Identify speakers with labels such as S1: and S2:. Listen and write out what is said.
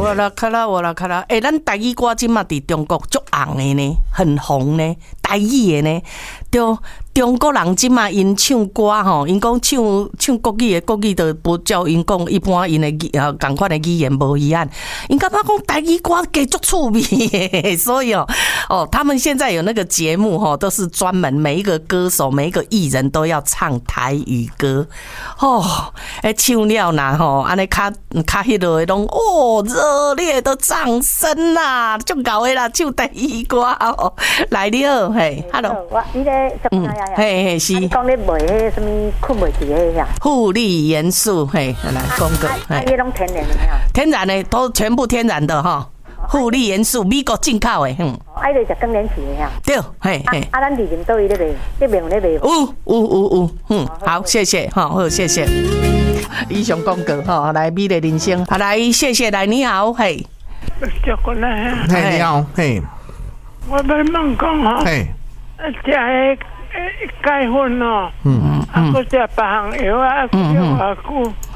S1: 我啦卡拉，咱台语歌今嘛伫中国足红的呢，很红呢，台语的呢，就中国人即嘛因唱歌吼，因讲唱国语的国语就不照因讲一般因的共款的语言无一样，因感觉讲台语歌加足趣味的，所以他们现在有那个节目吼，都是专门每一个歌手、每一个艺人都要唱台语歌唱了啦吼，安尼卡迄落的拢热烈的掌声啦，足够的啦，唱台语歌来你好，嘿 ，hello，
S2: 我你咧什么呀？
S1: 嘿是。
S2: 你讲咧卖迄什么困袂住迄呀？
S1: 护理元素，嘿，来讲个，
S2: 迄拢天然的呀？
S1: 天然的都全部天然的哈，护理元素美国进口的，
S2: 爱咧食更年期的呀？
S1: 对，嘿嘿。
S2: 咱伫人倒位咧卖，咧卖有咧卖。
S1: 有，好，谢谢，好，谢谢。以上讲过哈，来美丽人生，来谢谢，来你好，嘿。
S3: 叫过来，
S4: 嘿，你好，嘿。
S3: 我要问讲哈，
S4: 嘿，
S3: 食迄钙粉哦，啊，搁食别项药啊，搁叫偌久，